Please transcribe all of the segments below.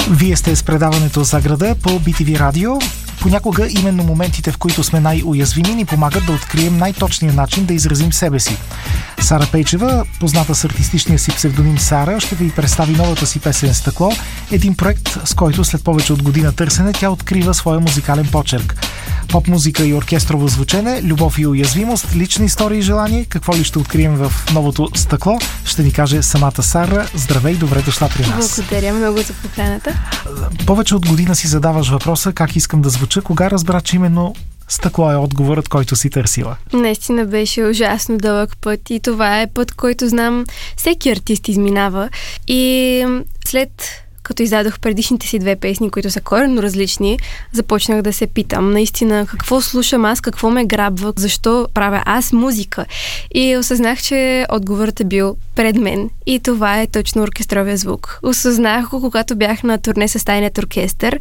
Вие сте с предаването за града по BTV Радио. Понякога именно моментите, в които сме най-уязвими, ни помагат да открием най-точния начин да изразим себе си. Сара Пейчева, позната с артистичния си псевдоним Сара, ще ви представи новата си песен "Стъкло", един проект, с който след повече от година търсене тя открива своя музикален почерк. Поп-музика и оркестрово звучене, любов и уязвимост, лична история и желание. Какво ли ще открием в новото "Стъкло", ще ни каже самата Сара. Здравей, добре дошла при нас. Благодаря много за поканата. Повече от година си задаваш въпроса как искам да звуча. Кога разбра, че именно "Стъкло" е отговорът, който си търсила? Наистина беше ужасно дълъг път и това е път, който знам всеки артист изминава. И след като издадох предишните си две песни, които са коренно различни, започнах да се питам наистина какво слушам аз, какво ме грабва, защо правя аз музика. И осъзнах, че отговорът е бил пред мен. И това е точно оркестровия звук. Осъзнах го, когато бях на турне с тайният оркестър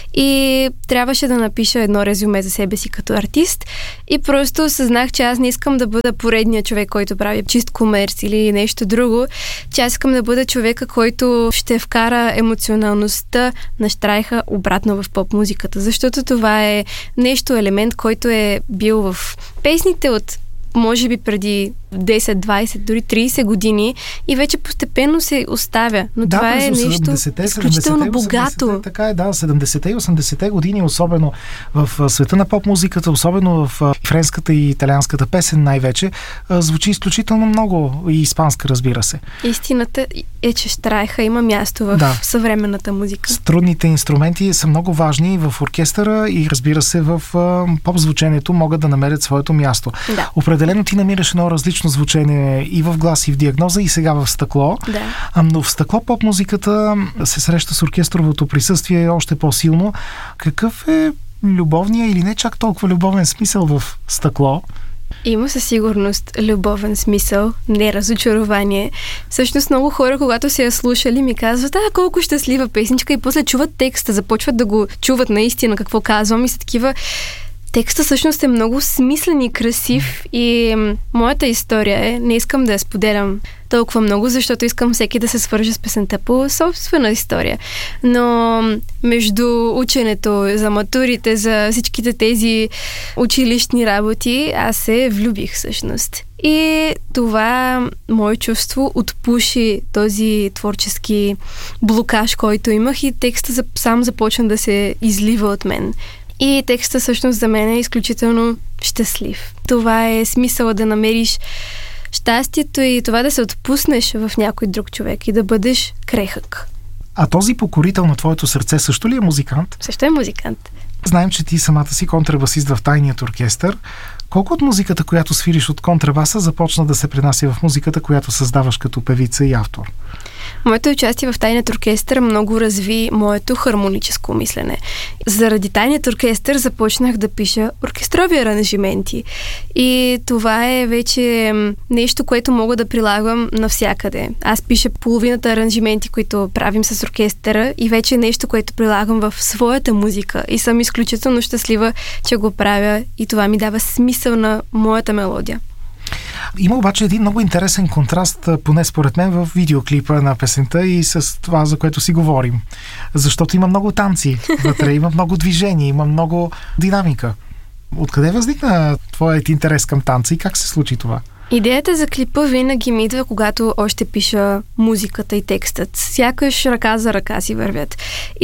и трябваше да напиша едно резюме за себе си като артист. И просто осъзнах, че аз не искам да бъда поредният човек, който прави чист комерц или нещо друго, че аз искам да бъда човека, който ще вкара емоционалността на щрайха обратно в поп-музиката. Защото това е нещо, елемент, който е бил в песните от може би преди 10, 20, дори 30 години и вече постепенно се оставя. Но да, това е нещо изключително богато. Така е, да, 70-те и 80-те години, особено в света на поп-музиката, особено в френската и италианската песен най-вече, звучи изключително много и испанска, разбира се. Истината е, че щрайха има място в съвременната музика. Струнните инструменти са много важни в оркестъра и, разбира се, в поп-звучението могат да намерят своето място. Да. Определено ти намираш едно различно звучение и в "Глас", и в "Диагноза", и сега в "Стъкло". Да. Но в "Стъкло" поп-музиката се среща с оркестровото присъствие още по-силно. Какъв е любовният или не чак толкова любовен смисъл в "Стъкло"? Има със сигурност любовен смисъл, не разочарование. Всъщност много хора, когато се я слушали, ми казват: колко щастлива песничка, и после чуват текста, започват да го чуват наистина какво казвам и са такива. Текстът всъщност е много смислен и красив и моята история е, не искам да я споделям толкова много, защото искам всеки да се свърже с песента по собствена история. Но между ученето за матурите, за всичките тези училищни работи, аз се влюбих всъщност. И това мое чувство отпуши този творчески блокаж, който имах, и текстът сам започна да се излива от мен. И текстът всъщност за мен е изключително щастлив. Това е смисъла да намериш щастието и това да се отпуснеш в някой друг човек и да бъдеш крехък. А този покорител на твоето сърце също ли е музикант? Също е музикант. Знаем, че ти самата си контрабасист в тайният оркестър. Колко от музиката, която свириш от контрабаса, започна да се пренася в музиката, която създаваш като певица и автор? Моето участие в тайният оркестър много разви моето хармоническо мислене. Заради тайният оркестър започнах да пиша оркестрови аранжименти. И това е вече нещо, което мога да прилагам навсякъде. Аз пиша половината аранжименти, които правим с оркестъра, и вече е нещо, което прилагам в своята музика. И съм изключително щастлива, че го правя, и това ми дава смисъл на моята мелодия. Има обаче един много интересен контраст, поне според мен, в видеоклипа на песента и с това, за което си говорим. Защото има много танци вътре, има много движение, има много динамика. Откъде възникна твоят интерес към танца и как се случи това? Идеята за клипа винаги ми идва, когато още пиша музиката и текстът. Сякаш ръка за ръка си вървят.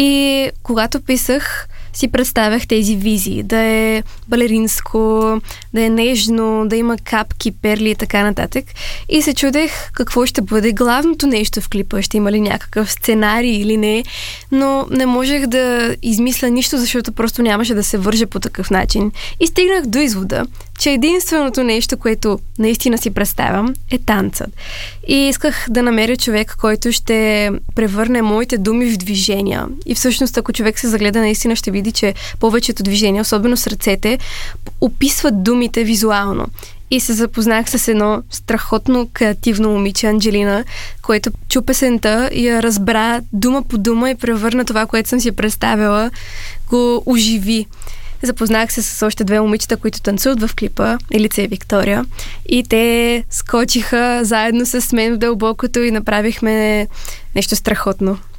И когато писах, си представях тези визии. Да е балеринско, да е нежно, да има капки, перли и така нататък. И се чудех какво ще бъде главното нещо в клипа. Ще има ли някакъв сценарий или не. Но не можех да измисля нищо, защото просто нямаше да се вържа по такъв начин. И стигнах до извода, че единственото нещо, което наистина си представям, е танцът. И исках да намеря човек, който ще превърне моите думи в движения. И всъщност, ако човек се загледа, наистина ще види, че повечето движения, особено с ръцете, описват думите визуално. И се запознах с едно страхотно креативно момиче, Анджелина, което чу песента и я разбра дума по дума и превърна това, което съм си представила, го оживи. Запознах се с още две момичета, които танцуват в клипа, Елица и Виктория, и те скочиха заедно с мен в дълбокото и направихме нещо страхотно.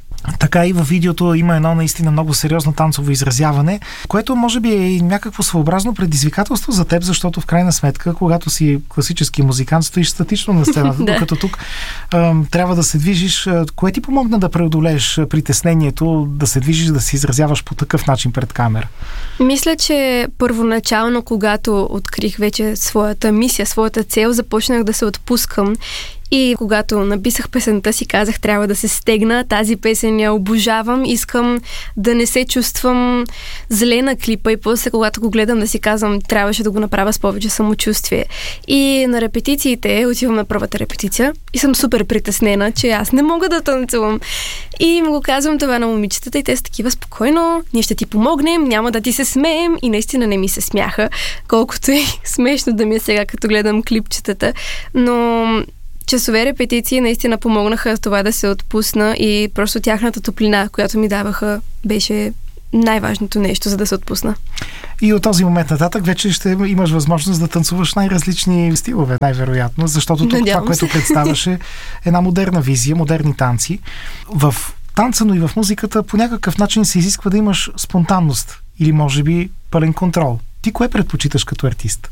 Така и във видеото има едно наистина много сериозно танцово изразяване, което може би е някакво своеобразно предизвикателство за теб, защото в крайна сметка, когато си класически музикант, стоиш статично на сцената, докато тук трябва да се движиш. Кое ти помогна да преодолееш притеснението, да се движиш, да се изразяваш по такъв начин пред камера? Мисля, че първоначално, когато открих вече своята мисия, своята цел, започнах да се отпускам. И когато написах песента си, казах, трябва да се стегна. Тази песен я обожавам. Искам да не се чувствам зле на клипа и после, когато го гледам, да си казвам, трябваше да го направя с повече самочувствие. И на репетициите, отивам на първата репетиция и съм супер притеснена, че аз не мога да танцувам. И му го казвам това на момичетата и те са такива: спокойно, ние ще ти помогнем, няма да ти се смеем. И наистина не ми се смяха, колкото и смешно да ми е сега, като гледам клипчетата. Но часове репетиции наистина помогнаха това да се отпусна и просто тяхната топлина, която ми даваха, беше най-важното нещо, за да се отпусна. И от този момент нататък вече ще имаш възможност да танцуваш най-различни стилове, най-вероятно, защото тук това, което представяше, една модерна визия, модерни танци. В танца, но и в музиката по някакъв начин се изисква да имаш спонтанност или може би пълен контрол. Ти кое предпочиташ като артист?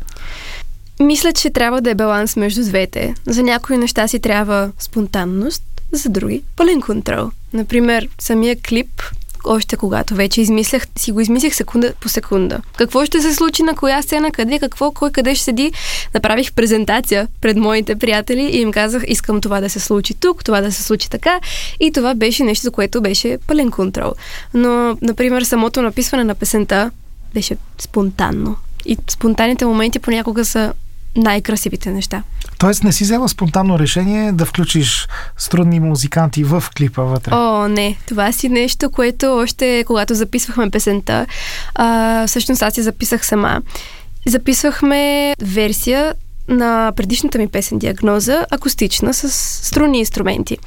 Мисля, че трябва да е баланс между двете. За някои неща си трябва спонтанност, за други пълен контрол. Например, самия клип, още когато вече си го измислих секунда по секунда. Какво ще се случи, на коя сцена, къде, какво, кой къде ще седи. Направих презентация пред моите приятели и им казах, искам това да се случи тук, това да се случи така. И това беше нещо, за което беше пълен контрол. Но, например, самото написване на песента беше спонтанно. И спонтанните моменти понякога са най-красивите неща. Тоест не си взела спонтанно решение да включиш струнни музиканти в клипа вътре? О, не. Това си нещо, което още когато записвахме песента, всъщност аз я записах сама. Записвахме версия на предишната ми песен "Диагноза", акустична, с струнни инструменти.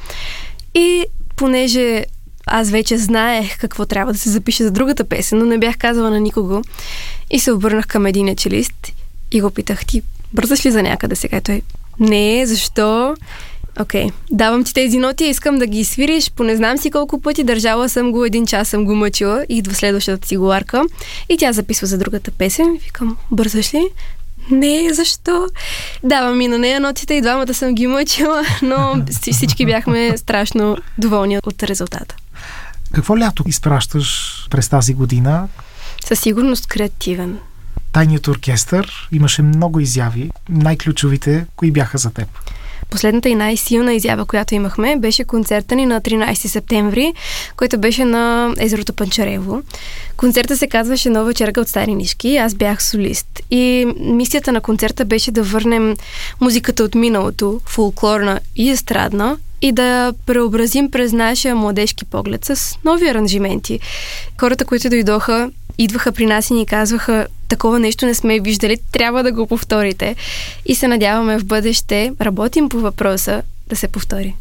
И понеже аз вече знаех какво трябва да се запише за другата песен, но не бях казала на никого, и се обърнах към един челист и го питах: ти бързаш ли за някъде сега? И той: не, защо? Окей, давам ти тези ноти, искам да ги свириш, по не знам си колко пъти, държала съм го, 1 час съм го мъчила, и идва следващата цигуларка и тя записва за другата песен. Викам: бързаш ли? Не, защо? Давам и на нея нотите, и двамата съм ги мъчила, но всички бяхме страшно доволни от резултата. Какво лято изпращаш през тази година? Със сигурност креативен. Тайният оркестър имаше много изяви. Най-ключовите, кои бяха за теб? Последната и най-силна изява, която имахме, беше концерта ни на 13 септември, който беше на езерото Панчарево. Концерта се казваше "Нова черга от стари нишки". Аз бях солист. И мисията на концерта беше да върнем музиката от миналото, фолклорна и естрадна, и да преобразим през нашия младежки поглед с нови аранжименти. Хората, които дойдоха, идваха при нас и ни казваха: такова нещо не сме виждали, трябва да го повторите. И се надяваме в бъдеще, работим по въпроса, да се повтори.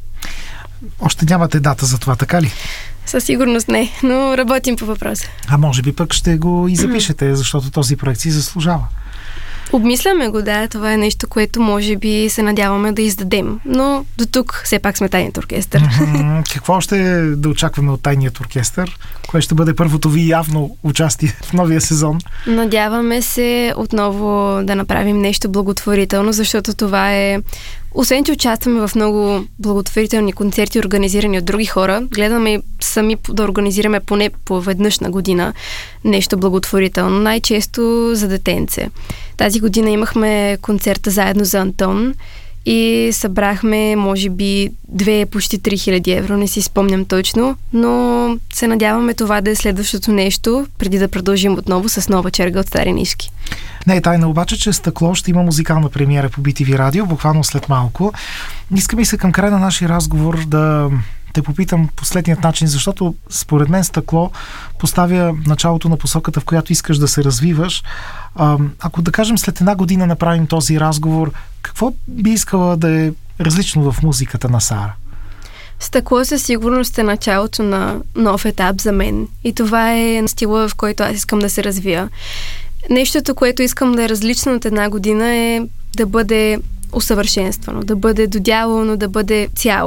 Още нямате дата за това, така ли? Със сигурност не, но работим по въпроса. А може би пък ще го и запишете, защото този проект си заслужава. Обмисляме го, да. Това е нещо, което може би се надяваме да издадем. Но до тук все пак сме Тайният оркестър. Какво още да очакваме от Тайният оркестър? Кое ще бъде първото ви явно участие в новия сезон? Надяваме се отново да направим нещо благотворително, защото това е... Освен, че участваме в много благотворителни концерти, организирани от други хора, гледаме сами да организираме поне по веднъж на година нещо благотворително, най-често за детенце. Тази година имахме концерта "Заедно за Антон" и събрахме, може би, почти 3000 евро, не си спомням точно, но се надяваме това да е следващото нещо, преди да продължим отново с "Нова черга от стари нишки". Не е тайна обаче, че "Стъкло" ще има музикална премиера по BTV Радио, буквално след малко. Искам и се към края на нашия разговор да те попитам последният начин, защото според мен "Стъкло" поставя началото на посоката, в която искаш да се развиваш. Ако, да кажем, след 1 година направим този разговор, какво би искала да е различно в музиката на Сара? "Стъкло" със сигурност е началото на нов етап за мен. И това е стила, в който аз искам да се развия. Нещото, което искам да е различно от 1 година, е да бъде усъвършенствано, да бъде додялано, да бъде цяло.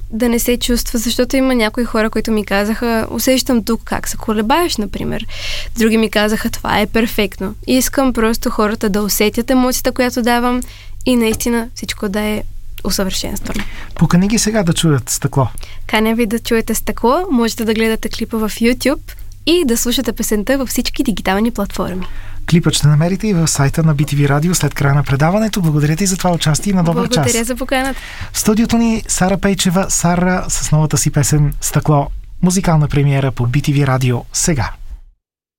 да не се чувства, защото има някои хора, които ми казаха, усещам тук как се колебаеш, например. Други ми казаха, това е перфектно. И искам просто хората да усетят емоцията, която давам и наистина всичко да е усъвършенствано. Покани ги сега да чуят Стъкло. Каня ви да чуете Стъкло, можете да гледате клипа в YouTube и да слушате песента във всички дигитални платформи. Клипът ще намерите и в сайта на BTV Radio след края на предаването. Благодаря ти за това участие и на добър час. Благодаря за поканата. В студиото ни Сара Пейчева, Сара с новата си песен Стъкло. Музикална премиера по BTV Radio сега.